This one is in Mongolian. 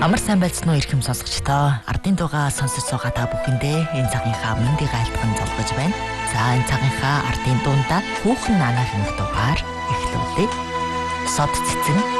Амар сайн байцсан уу ирхэм сонсогчдоо. Ардын дугаа сонсож байгаа та бүхэндээ энэ цагийнхаа мэндийг айлтган залгаж байна. За энэ цагийнхаа ардын дундаа хүүхэн наанах дугаар эхлүүлээ. Сод цэцэн